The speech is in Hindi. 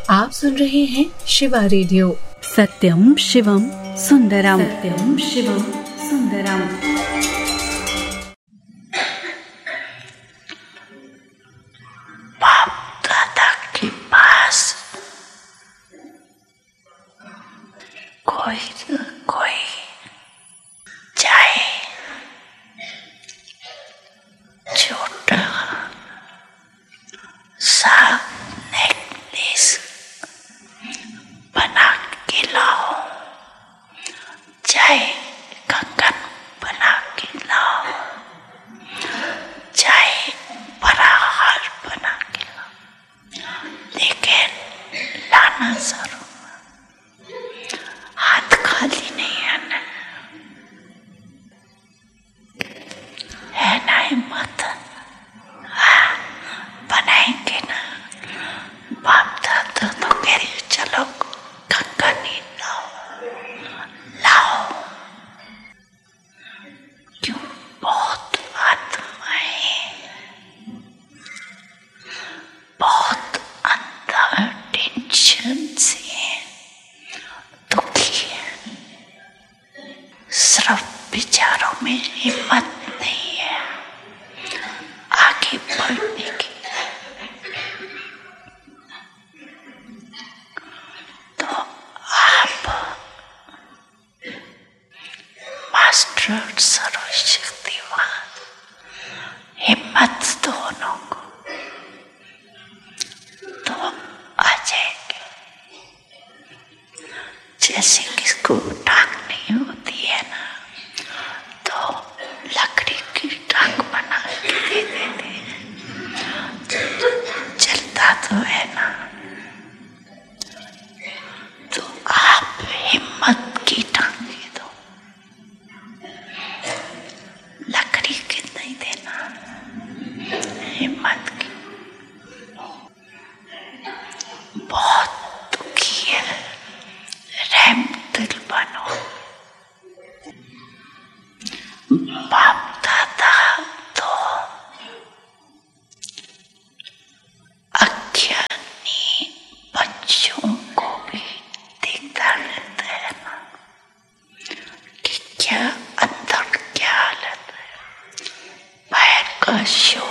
आप सुन रहे हैं शिवा रेडियो। सत्यम शिवम सुंदरम, सत्यम शिवम सुंदरम। बाप दादा के पास कोई न कोई जाए, छोटा सा नेकलेस बना के लाओ, चाहे कंगन बना के लाओ, चाहे बड़ा हार बना के लाओ, लेकिन लाना जरूर, हाथ खाली नहीं आना है ना। हिम्मत बनाएंगे ना। बाप दादा तो कह रही चलो कंगन ही लाओ लाओ, क्यों बहुत आत्माएं बहुत अंदर टेंशन से दुखी है, सिर्फ विचारों में हिम्मत नहीं है आगे बढ़ने की। तो आप मास्टर सर्वशक्तिवान हिम्मत दोनों को तो आ जाएंगे। जैसे किसको टांग नहीं होती है ना, तो लकड़ी की टांग बना के दे देते हैं, चलता तो है ना। तो आप हिम्मत की टांगे दो, लकड़ी की नहीं देना, हिम्मत की। बहुत दुखी है, रहम दिल बनो। बाप दादा तो अज्ञानी बच्चों को भी देखता रहता है ना कि क्या अंदर क्या हालत है। पैर का शोर